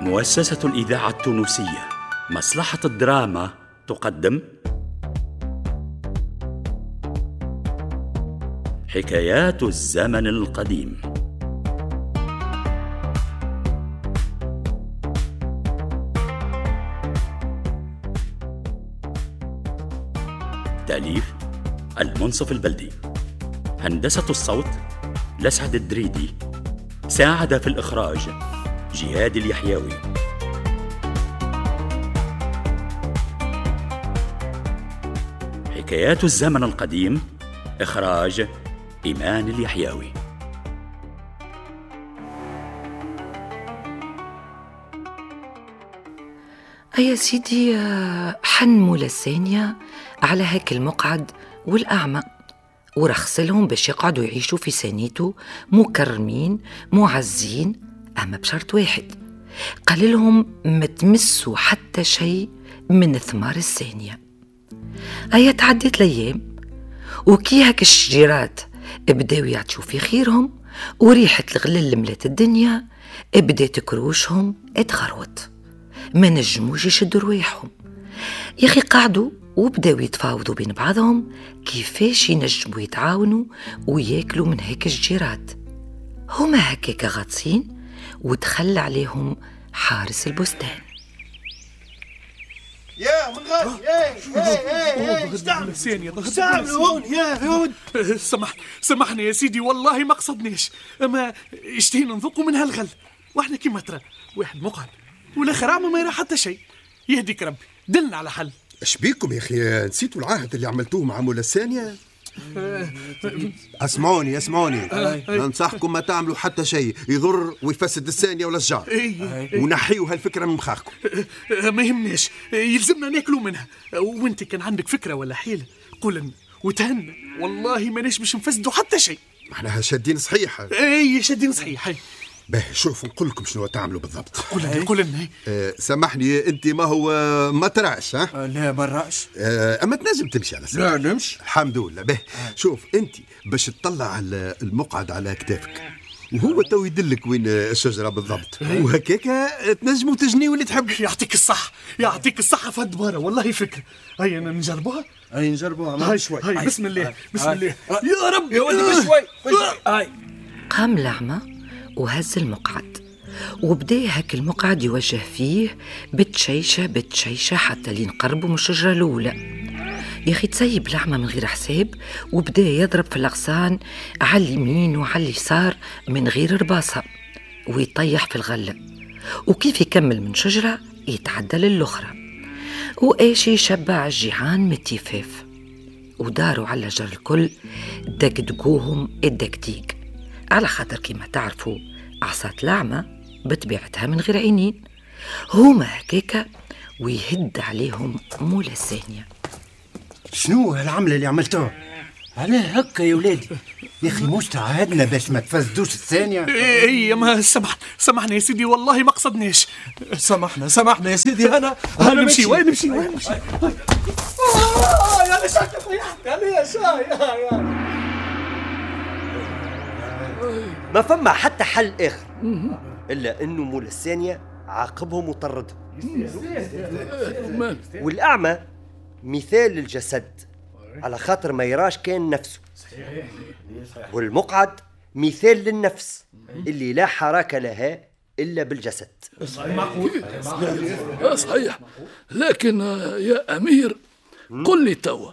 مؤسسة الإذاعة التونسية مصلحة الدراما تقدم حكايات الزمن القديم. تأليف المنصف البلدي. هندسة الصوت لسعد الدريدي. ساعد في الإخراج جهاد اليحيوي. حكايات الزمن القديم، إخراج إيمان اليحيوي. يا سيدي، حن مولا الثانية على هيك المقعد والأعمى ورخصلهم باش يقعدوا يعيشوا في سنيته مكرمين معزين، أما بشرط واحد، قال لهم ما تمسوا حتى شيء من ثمار الثانية. تعدت الأيام وكي هك الشجيرات بداو يعطشوا في خيرهم وريحة الغلل ملات الدنيا، بدات كروشهم اتغروت، ما نجموش يشدوا رواحهم. يا أخي قعدوا وبداو يتفاوضوا بين بعضهم كيفاش ينجموا يتعاونوا وياكلوا من هيك الشجيرات. هما هكاك غاطسين ودخل عليهم حارس البستان. يا من غادي استعملوا هون يا هون. سامحني يا سيدي، والله ما قصدناش، اما اشتهينا نذوقوا من هالغل، واحنا كيما ترى واحد مقعد والاخر اعمى ما يرى حتى شيء. يهديك ربي، دلنا على حل. اش بيكم يا اخي؟ نسيتوا العهد اللي عملتوه مع مولا الثانية؟ اسمعوني ننصحكم ما تعملوا حتى شيء يضر ويفسد الثانية ولا الجار، ونحيوا هالفكرة من مخاخكم. ما يهمناش، يلزمنا ناكلوا منها، وانت كان عندك فكرة ولا حيلة قول لنا وتهنى، والله ماناش باش نفسدوا حتى شيء. احنا شادين صحيح. شادين صحيح. به شوفوا نقول لكم شنو تعملوا بالضبط. قول لنا. سامحني، انت ما هو ما تراش؟ لا ما راش. اما تنجم تمشي على لا نمشي الحمد لله. به شوف، انت باش تطلع على المقعد على كتافك، وهو تو يدلك وين الشجره بالضبط، وهكاك تنجموا تجنيوا اللي تحب. يعطيك الصحة في هالدبارة، والله فكرة. هيا نجربوها. نجربوها شوي. بسم الله يا رب يا ولدي بشوي. قام الأعمى وهز المقعد وبدا هك المقعد يوجه فيه بتشيشة حتى لين قربوا من الشجرة الأولى. يا أخي تسيب الأعمى من غير حساب وبدا يضرب في الأغصان على اليمين وعلى اليسار من غير رباصة ويطيح في الغلة، وكيف يكمل من شجرة يتعدى للأخرى، وإيش يشبع الجيعان من التفاف. وداروا على الجر الكل دقدقوهم الدقديق، على خاطر كما تعرفوا عصات الأعمى بطبيعتها من غير عينين. هما هكاكا ويهد عليهم مولا الثانية. شنو هالعملة اللي عملتوها؟ علاه هكا يا ولادي؟ يا أخي مش تعهدنا باش ما تفسدوش الثانية؟ ما سامحني يا سيدي، والله ما قصدناش. سامحنا يا سيدي. أنا نمشي. وين نمشي؟ يا لشاك طيحت يا شاي. ما فما حتى حل آخر إلا أنه مولا الثانية عاقبهم وطردهم. والأعمى مثال للجسد على خاطر ما يراش كان نفسه، والمقعد مثال للنفس اللي لا حركة لها إلا بالجسد. صحيح. لكن يا أمير، قل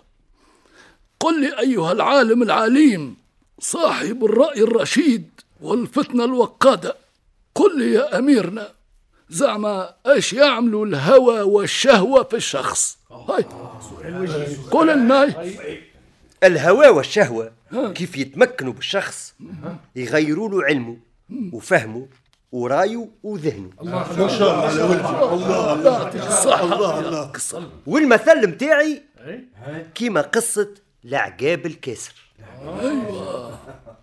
لي أيها العالم العليم صاحب الرأي الرشيد والفتنة الوقادة، قل لي يا أميرنا، زعما ايش يعملوا الهوى والشهوة في الشخص؟ هاي قل لنا. الهوى والشهوة كيف يتمكنوا بالشخص يغيروا له علمه وفهمه ورايه وذهنه. ما شاء الله. الله يعطيك الصحة. والمثل متاعي كيما قصة العقاب الكاسر. أيوة.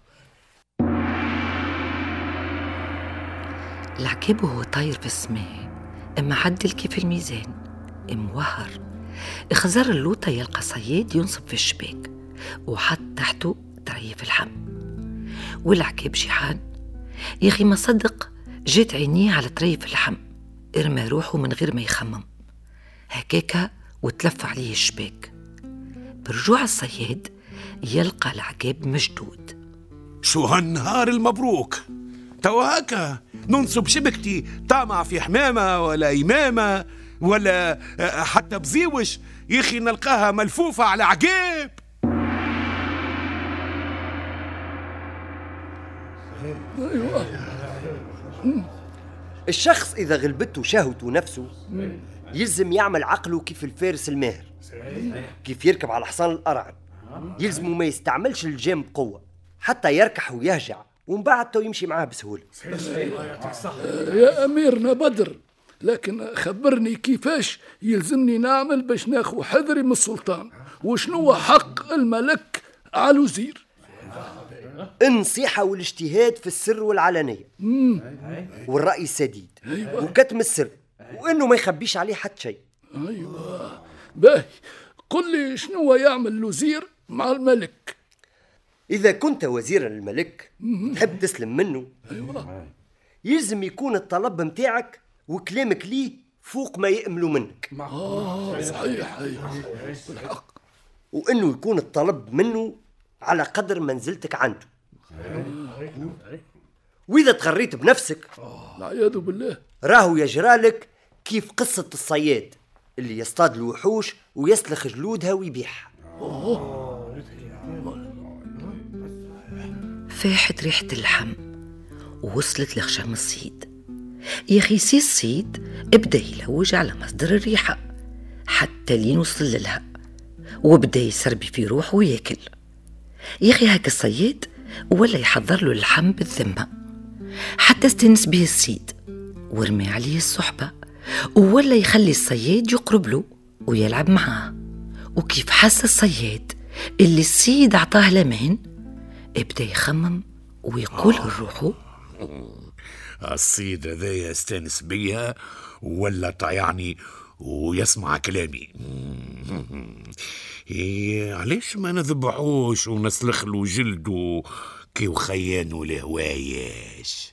العقاب وهو طاير في السماء، اما عدل كيف الميزان موهر، اخزر اللوطة يلقى صياد ينصب في الشباك وحط تحته طريف اللحم، والعقاب شيحان يا أخي ما صدق جات عينيه على طريف اللحم ارمى روحه من غير ما يخمم هكاكا وتلف عليه الشباك. برجوع الصياد يلقى العقاب مشدود. شو هالنهار المبروك، توا هكا ننصب شبكتي طامع في حمامة ولا إمامة ولا حتى بزيوش، يا أخي نلقاها ملفوفة على عقاب. الشخص إذا غلبته شهوته نفسه يلزم يعمل عقله كيف الفارس الماهر، كيف يركب على حصان الأرعب، يلزمه ما يستعملش الجيم بقوة حتى يركح ويهجع ومن بعد تو يمشي معاه بسهولة. يا أميرنا بدر، لكن خبرني كيفاش يلزمني نعمل باش ناخو حذري من السلطان، وشنو حق الملك على الوزير؟ النصيحة والاجتهاد في السر والعلانية، والرأي السديد، وكتم السر، وإنه ما يخبيش عليه حتى شيء. أيوة باهي، قل لي شنو يعمل الوزير مع الملك؟ إذا كنت وزيرا للملك تحب تسلم منه، يلزم يكون الطلب متاعك وكلامك ليه فوق ما يأملوا منك. صحيح، بالحق. وإنه يكون الطلب منه على قدر منزلتك عنده. وإذا تغريت بنفسك العياذ بالله راهو يجرالك كيف قصة الصياد اللي يصطاد الوحوش ويسلخ جلودها ويبيعها. فاحت ريحة اللحم ووصلت لخشم الصيد. يا أخي سي الصيد ابدأ يلوج على مصدر الريحة حتى لين وصل لها، وبدأ يسربي في روحه وياكل. يا أخي هاك الصياد ولا يحضر له اللحم بالذمة حتى استنس به الصيد ورمي عليه الصحبة، ولا يخلي الصياد يقرب له ويلعب معاه. وكيف حس الصياد اللي الصيد عطاه الأمان ابدأ يخمم ويقول لروحه الصيد هذا يستانس بيها ولا طيعني ويسمع كلامي. علاش ما نذبحوش ونسلخلو جلده كي وخيان ولا هواياش؟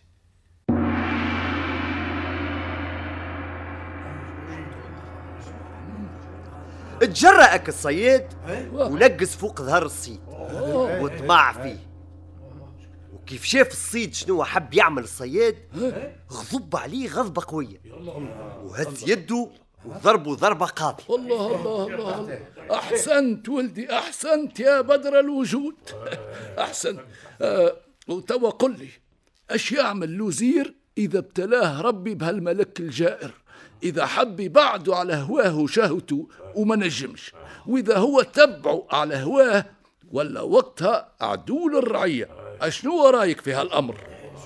اتجرأك الصياد ونقز فوق ظهر الصيد وطمع فيه، وكيف شاف الصيد شنو حب يعمل الصياد غضب عليه غضبة قوية وهز يده وضربه ضربة قاضية. الله أحسنت ولدي، أحسنت يا بدر الوجود. أحسنت. وتوا قل لي أش يعمل الوزير إذا ابتلاه ربي بهالملك الجائر، إذا حب يبعده على هواه وشهوته وما نجمش، وإذا هو تبعه على هواه ولا وقتها عدول الرعية؟ أشنو رايك في هالأمر؟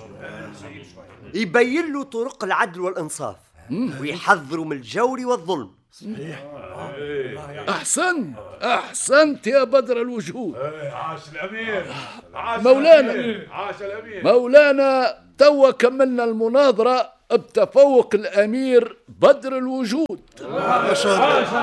يبين له طرق العدل والإنصاف ويحذروا من الجور والظلم. أحسنت يا بدر الوجود. عاش الأمير، مولانا توا كملنا المناظرة بتفوق الأمير بدر الوجود. ما شاء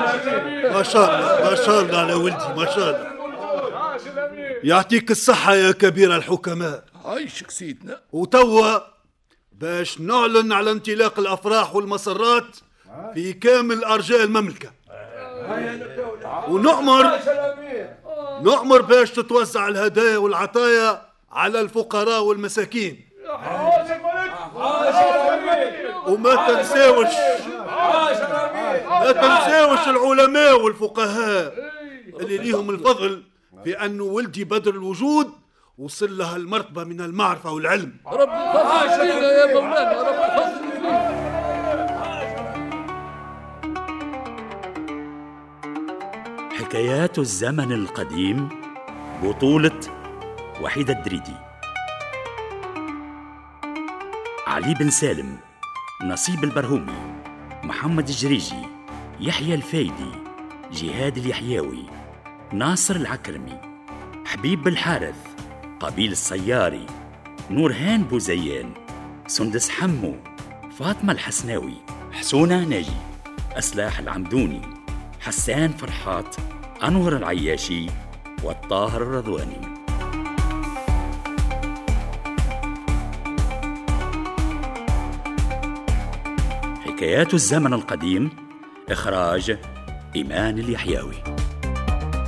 الله على ولدي، ما شاء الله. يعطيك الصحة يا كبير الحكماء. عايشك سيدنا. وتوا باش نعلن على انطلاق الأفراح والمسرات في كامل أرجاء المملكة، ونؤمر باش تتوزع الهدايا والعطايا على الفقراء والمساكين. وما تنساوش العلماء والفقهاء اللي ليهم الفضل في أنه ولدي بدر الوجود وصل لها المرتبة من المعرفة والعلم. رب فضل فينا يا مولانا، رب فضل فينا. حكايات الزمن القديم، بطولة وحيد الدريدي، علي بن سالم، نصيب البرهومي، محمد الجريجي، يحيى الفايدي، جهاد اليحيوي، ناصر العكرمي، حبيب الحارث، قبيل الصياري، نورهان بوزيان، سندس حمو، فاطمة الحسناوي، حسونة ناجي، أسلاح العمدوني، حسان فرحات، أنور العياشي، والطاهر الرضواني. حكايات الزمن القديم، إخراج إيمان اليحيوي.